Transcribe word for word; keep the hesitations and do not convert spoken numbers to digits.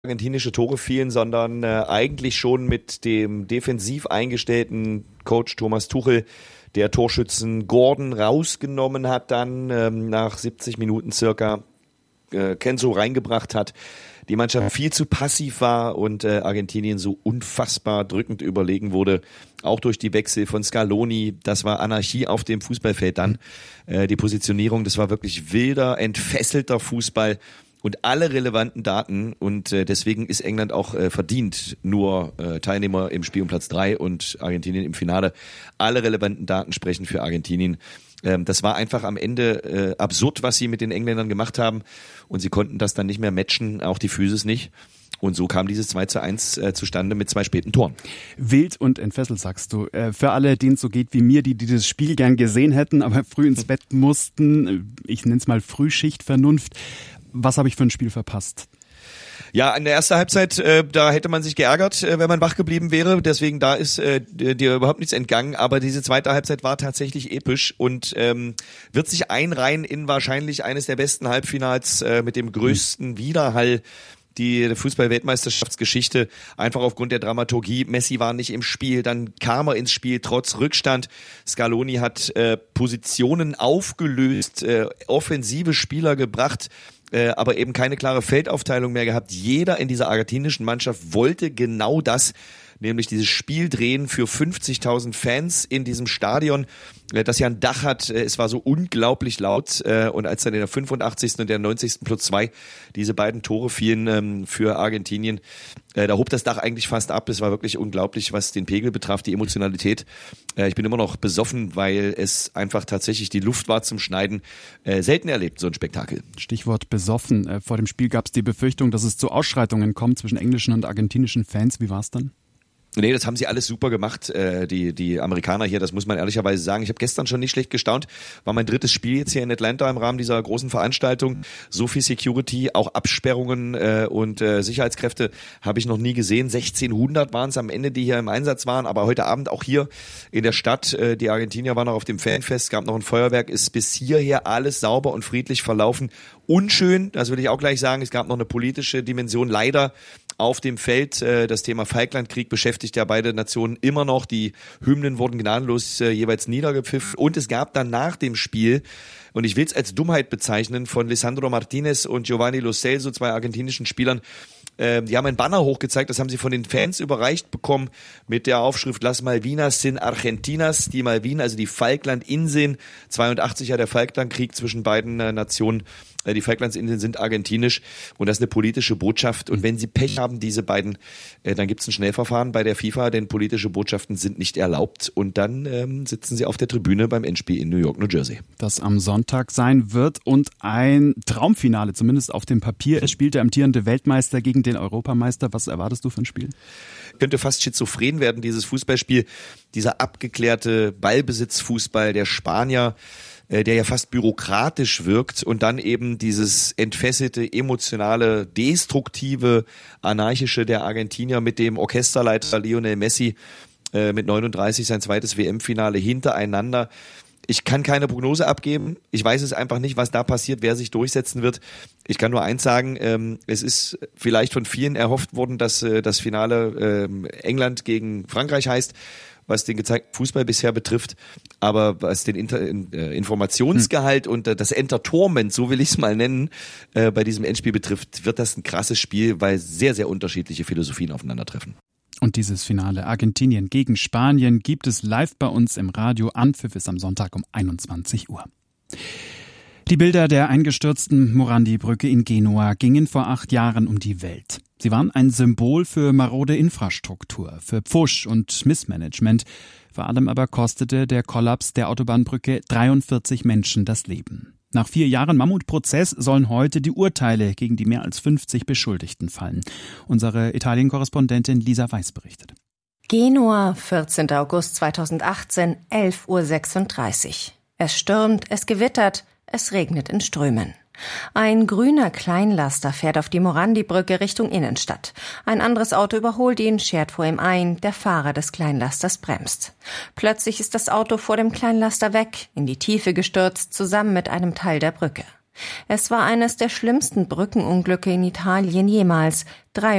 argentinische Tore fielen, sondern äh, eigentlich schon mit dem defensiv eingestellten Coach Thomas Tuchel, der Torschützen Gordon rausgenommen hat, dann ähm, nach siebzig Minuten circa äh, Kenzo reingebracht hat. Die Mannschaft viel zu passiv war und äh, Argentinien so unfassbar drückend überlegen wurde, auch durch die Wechsel von Scaloni. Das war Anarchie auf dem Fußballfeld dann. Äh, die Positionierung, das war wirklich wilder, entfesselter Fußball. Und alle relevanten Daten, und äh, deswegen ist England auch äh, verdient nur äh, Teilnehmer im Spiel um Platz drei und Argentinien im Finale. Alle relevanten Daten sprechen für Argentinien. Ähm, das war einfach am Ende äh, absurd, was sie mit den Engländern gemacht haben, und sie konnten das dann nicht mehr matchen, auch die Physis nicht. Und so kam dieses zwei zu eins äh, zustande mit zwei späten Toren. Wild und entfesselt, sagst du. Äh, für alle, denen es so geht wie mir, die dieses Spiel gern gesehen hätten, aber früh ins Bett mussten, ich nenne es mal Frühschichtvernunft. Was habe ich für ein Spiel verpasst? Ja, in der ersten Halbzeit, äh, da hätte man sich geärgert, äh, wenn man wach geblieben wäre. Deswegen, da ist äh, dir überhaupt nichts entgangen. Aber diese zweite Halbzeit war tatsächlich episch und ähm, wird sich einreihen in wahrscheinlich eines der besten Halbfinals äh, mit dem größten Widerhall die Fußball-Weltmeisterschaftsgeschichte, einfach aufgrund der Dramaturgie. Messi war nicht im Spiel, dann kam er ins Spiel trotz Rückstand. Scaloni hat äh, Positionen aufgelöst, äh, offensive Spieler gebracht, äh, aber eben keine klare Feldaufteilung mehr gehabt. Jeder in dieser argentinischen Mannschaft wollte genau das, nämlich dieses Spiel drehen für fünfzigtausend Fans in diesem Stadion, das ja ein Dach hat. Es war so unglaublich laut, und als dann in der fünfundachtzigsten und der neunzigsten plus zwei diese beiden Tore fielen für Argentinien, da hob das Dach eigentlich fast ab. Es war wirklich unglaublich, was den Pegel betraf, die Emotionalität. Ich bin immer noch besoffen, weil es einfach tatsächlich die Luft war zum Schneiden. Selten erlebt, so ein Spektakel. Stichwort besoffen. Vor dem Spiel gab es die Befürchtung, dass es zu Ausschreitungen kommt zwischen englischen und argentinischen Fans. Wie war es dann? Nee, das haben sie alles super gemacht, äh, die die Amerikaner hier, das muss man ehrlicherweise sagen. Ich habe gestern schon nicht schlecht gestaunt, war mein drittes Spiel jetzt hier in Atlanta im Rahmen dieser großen Veranstaltung. So viel Security, auch Absperrungen äh, und äh, Sicherheitskräfte habe ich noch nie gesehen. sechzehnhundert waren es am Ende, die hier im Einsatz waren, aber heute Abend auch hier in der Stadt. Äh, die Argentinier waren noch auf dem Fanfest, gab noch ein Feuerwerk, ist bis hierher alles sauber und friedlich verlaufen. Unschön, das will ich auch gleich sagen, es gab noch eine politische Dimension, leider auf dem Feld. Das Thema Falklandkrieg beschäftigt ja beide Nationen immer noch. Die Hymnen wurden gnadenlos jeweils niedergepfiffen. Und es gab dann nach dem Spiel, und ich will es als Dummheit bezeichnen, von Lisandro Martinez und Giovanni Lo Celso, zwei argentinischen Spielern, die haben ein Banner hochgezeigt, das haben sie von den Fans überreicht bekommen mit der Aufschrift Las Malvinas sind Argentinas, die Malvinen, also die Falklandinseln, zweiundachtzig ja der Falklandkrieg zwischen beiden äh, Nationen, äh, die Falklandinseln sind argentinisch, und das ist eine politische Botschaft, und wenn sie Pech haben, diese beiden, äh, dann gibt es ein Schnellverfahren bei der FIFA, denn politische Botschaften sind nicht erlaubt, und dann ähm, sitzen sie auf der Tribüne beim Endspiel in New York, New Jersey. Das am Sonntag sein wird und ein Traumfinale, zumindest auf dem Papier. Es spielt der amtierende Weltmeister gegen den Europameister. Was erwartest du für ein Spiel? Könnte fast schizophren werden, dieses Fußballspiel. Dieser abgeklärte Ballbesitzfußball der Spanier, äh, der ja fast bürokratisch wirkt, und dann eben dieses entfesselte, emotionale, destruktive, anarchische der Argentinier mit dem Orchesterleiter Lionel Messi äh, mit neununddreißig sein zweites W M-Finale hintereinander. Ich kann keine Prognose abgeben. Ich weiß es einfach nicht, was da passiert, wer sich durchsetzen wird. Ich kann nur eins sagen, ähm, es ist vielleicht von vielen erhofft worden, dass äh, das Finale ähm, England gegen Frankreich heißt, was den gezeigten Fußball bisher betrifft. Aber was den Inter- äh, Informationsgehalt hm. und äh, das Entertainment, so will ich es mal nennen, äh, bei diesem Endspiel betrifft, wird das ein krasses Spiel, weil sehr, sehr unterschiedliche Philosophien aufeinandertreffen. Und dieses Finale Argentinien gegen Spanien gibt es live bei uns im Radio. Anpfiff ist am Sonntag um einundzwanzig Uhr. Die Bilder der eingestürzten Morandi-Brücke in Genua gingen vor acht Jahren um die Welt. Sie waren ein Symbol für marode Infrastruktur, für Pfusch und Missmanagement. Vor allem aber kostete der Kollaps der Autobahnbrücke dreiundvierzig Menschen das Leben. Nach vier Jahren Mammutprozess sollen heute die Urteile gegen die mehr als fünfzig Beschuldigten fallen. Unsere Italien-Korrespondentin Lisa Weiß berichtet. Genua, vierzehnten August zweitausendachtzehn, elf Uhr sechsunddreißig. Es stürmt, es gewittert, es regnet in Strömen. Ein grüner Kleinlaster fährt auf die Morandi-Brücke Richtung Innenstadt. Ein anderes Auto überholt ihn, schert vor ihm ein, der Fahrer des Kleinlasters bremst. Plötzlich ist das Auto vor dem Kleinlaster weg, in die Tiefe gestürzt, zusammen mit einem Teil der Brücke. Es war eines der schlimmsten Brückenunglücke in Italien jemals.